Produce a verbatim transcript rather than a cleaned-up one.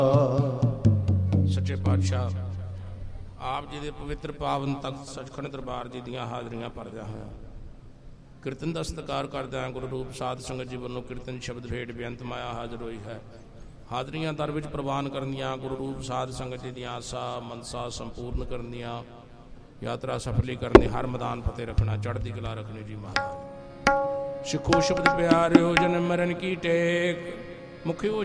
ਸੱਚੇ ਪਾਤਸ਼ਾਹ ਆਪ ਜੀ ਦੇ ਪਵਿੱਤਰ ਪਾਵਨ ਤਖਤ ਸੱਚਖੰਡ ਦਰਬਾਰ ਜੀ ਦੀਆਂ ਹਾਜ਼ਰੀਆਂ ਭਰਦਿਆਂ ਹੋਇਆ ਕੀਰਤਨ ਦਾ ਸਤਿਕਾਰ ਕਰਦਿਆਂ ਗੁਰੂ ਰੂਪ ਸਾਧ ਸੰਗਤ ਜੀ ਵੱਲੋਂ ਕੀਰਤਨ ਸ਼ਬਦ ਹੇਠ ਬੇਅੰਤ ਮਾਇਆ ਹਾਜ਼ਰ ਹੋਈ ਹੈ। ਹਾਜ਼ਰੀਆਂ ਦਰ ਵਿੱਚ ਪ੍ਰਵਾਨ ਕਰਨ ਦੀਆਂ ਗੁਰੂ ਰੂਪ ਸਾਧ ਸੰਗਤ ਜੀ ਦੀਆਂ ਆਸਾ ਮਨਸਾ ਸੰਪੂਰਨ ਕਰਨ ਦੀਆਂ ਯਾਤਰਾ ਸਫਲੀ ਕਰਨੀ ਹਰ ਮੈਦਾਨ ਫਤਿਹ ਰੱਖਣਾ ਚੜ੍ਹਦੀ ਕਲਾ ਰੱਖਣੀ ਜੀ ਮਹਾਰਾਜ। ਸਿੱਖੋ ਸ਼ਬਦ ਪਿਆਰਿਓ ਜਨਮ ਮਰਨ ਕੀ ਟੇਕ ਮੁਖਿਓ